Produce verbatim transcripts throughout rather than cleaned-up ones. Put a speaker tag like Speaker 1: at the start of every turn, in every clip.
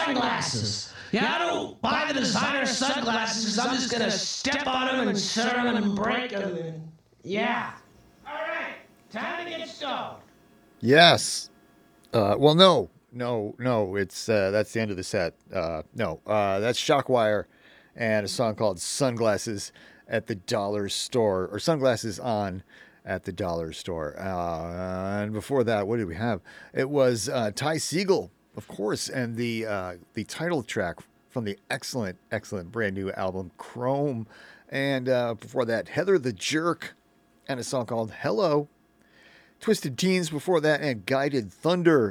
Speaker 1: sunglasses. Yeah, I don't buy the designer sunglasses because I'm just going to step on them and sit on them and break them. And, yeah. All right, time to get stoned.
Speaker 2: Yes. Uh, well, no, no, no. It's uh, that's the end of the set. Uh, no, uh, that's Shockwire, and a song called "Sunglasses at the Dollar Store" or "Sunglasses on" at the Dollar Store. Uh, and before that, what did we have? It was uh, Ty Segall, of course, and the uh, the title track from the excellent, excellent brand new album Chrome. And uh, before that, Heather the Jerk, and a song called "Hello." Twisted Teens before that, and Guided Thunder.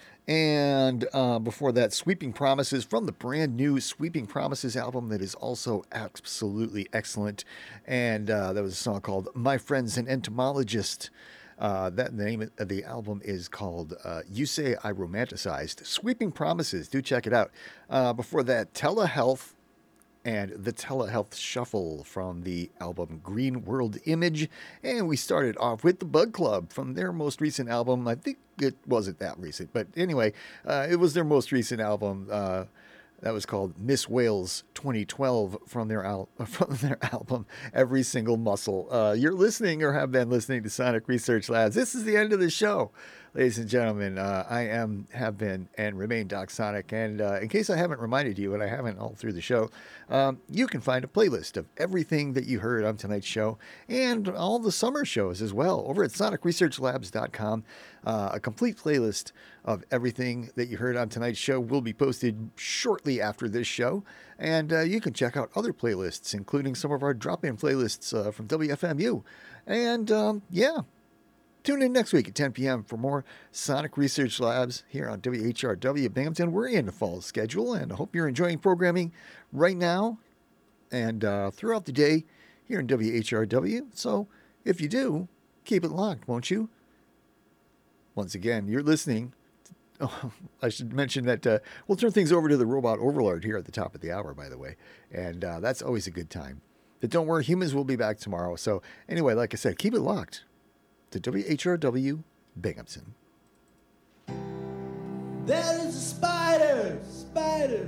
Speaker 2: And uh, before that, Sweeping Promises from the brand new Sweeping Promises album that is also absolutely excellent. And uh, that was a song called My Friend's an Entomologist. Uh, that the name of the album is called uh, You Say I Romanticized. Sweeping Promises, do check it out. Uh, before that, Telehealth and the Telehealth Shuffle from the album Green World Image. And we started off with the Bug Club from their most recent album. I think it wasn't that recent, but anyway, uh, it was their most recent album. Uh, that was called Miss Wales twenty twelve from their, al- from their album Every Single Muscle. Uh, you're listening or have been listening to Sonic Research Labs. This is the end of the show. Ladies and gentlemen, uh, I am, have been, and remain Doc Sonic. And uh, in case I haven't reminded you, and I haven't all through the show, um, you can find a playlist of everything that you heard on tonight's show and all the summer shows as well over at sonic research labs dot com. Uh, a complete playlist of everything that you heard on tonight's show will be posted shortly after this show. And uh, you can check out other playlists, including some of our drop-in playlists uh, from W F M U. And um, yeah. Tune in next week at ten p.m. for more Sonic Research Labs here on W H R W Binghamton. We're in the fall schedule, and I hope you're enjoying programming right now and uh, throughout the day here in W H R W. So if you do, keep it locked, won't you? Once again, you're listening. Oh, I should mention that uh, we'll turn things over to the Robot Overlord here at the top of the hour, by the way. And uh, that's always a good time. But don't worry, humans will be back tomorrow. So anyway, like I said, keep it locked to W H R W Binghamton.
Speaker 3: There is a spider, spider.